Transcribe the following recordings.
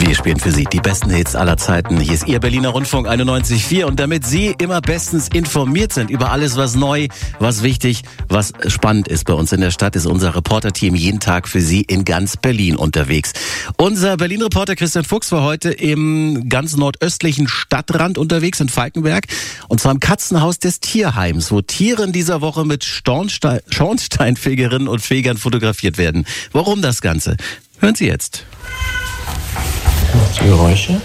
Wir spielen für Sie die besten Hits aller Zeiten. Hier ist Ihr Berliner Rundfunk 91.4 und damit Sie immer bestens informiert sind über alles, was neu, was wichtig, was spannend ist bei uns in der Stadt, ist unser Reporter-Team jeden Tag für Sie in ganz Berlin unterwegs. Unser Berlin-Reporter Christian Fuchs war heute im ganz nordöstlichen Stadtrand unterwegs in Falkenberg und zwar im Katzenhaus des Tierheims, wo Tiere in dieser Woche mit Schornsteinfegerinnen und Fegern fotografiert werden. Warum das Ganze? Hören Sie jetzt. Geräusche.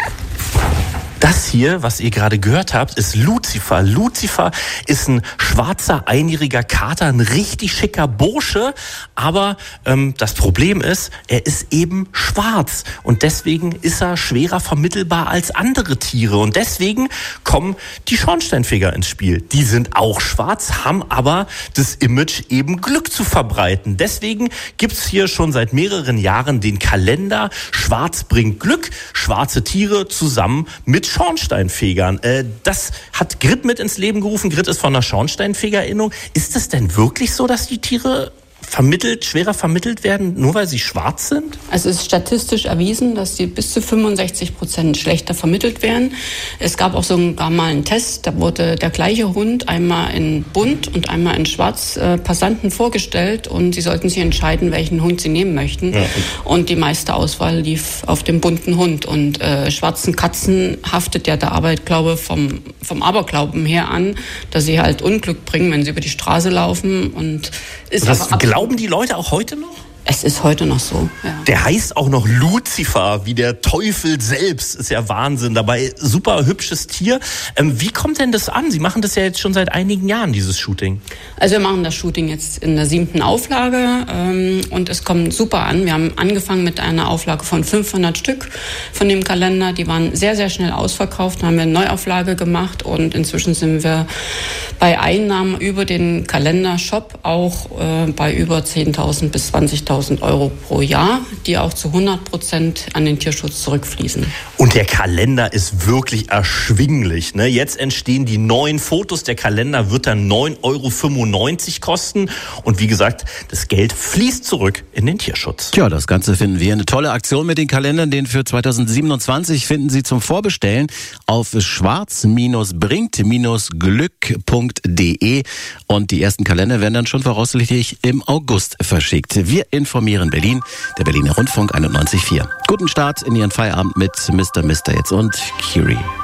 Das hier, was ihr gerade gehört habt, ist Lucifer. Lucifer ist ein schwarzer, einjähriger Kater, ein richtig schicker Bursche. Aber das Problem ist, er ist eben schwarz. Und deswegen ist er schwerer vermittelbar als andere Tiere. Und deswegen kommen die Schornsteinfeger ins Spiel. Die sind auch schwarz, haben aber das Image, eben Glück zu verbreiten. Deswegen gibt's hier schon seit mehreren Jahren den Kalender Schwarz bringt Glück. Schwarze Tiere zusammen mit Schornsteinfegern. Das hat Grit mit ins Leben gerufen. Grit ist von der Schornsteinfeger-Innung. Ist es denn wirklich so, dass die Tiere schwerer vermittelt werden, nur weil sie schwarz sind? Also es ist statistisch erwiesen, dass die bis zu 65% schlechter vermittelt werden. Es gab auch sogar mal einen Test, da wurde der gleiche Hund einmal in bunt und einmal in schwarz Passanten vorgestellt und sie sollten sich entscheiden, welchen Hund sie nehmen möchten. Ja. Und die meiste Auswahl lief auf dem bunten Hund. Und schwarzen Katzen haftet ja der Aberglaube vom Aberglauben her an, dass sie halt Unglück bringen, wenn sie über die Straße laufen. Und ist glauben die Leute auch heute noch? Es ist heute noch so, ja. Der heißt auch noch Lucifer, wie der Teufel selbst. Ist ja Wahnsinn. Dabei super hübsches Tier. Wie kommt denn das an? Sie machen das ja jetzt schon seit einigen Jahren, dieses Shooting. Also wir machen das Shooting jetzt in der 7. Auflage und es kommt super an. Wir haben angefangen mit einer Auflage von 500 Stück von dem Kalender. Die waren sehr, sehr schnell ausverkauft. Dann haben wir eine Neuauflage gemacht und inzwischen sind wir bei Einnahmen über den Kalendershop auch bei über 10.000 bis 20.000 Euro pro Jahr, die auch zu 100% an den Tierschutz zurückfließen. Und der Kalender ist wirklich erschwinglich, ne? Jetzt entstehen die neuen Fotos. Der Kalender wird dann 9,95 Euro kosten. Und wie gesagt, das Geld fließt zurück in den Tierschutz. Tja, das Ganze finden wir eine tolle Aktion mit den Kalendern. Den für 2027 finden Sie zum Vorbestellen auf schwarz-bringt-glück.de. Und die ersten Kalender werden dann schon voraussichtlich im August verschickt. Wir informieren Berlin, der Berliner Rundfunk 91.4. Guten Start in Ihren Feierabend mit Mr. jetzt und Curie.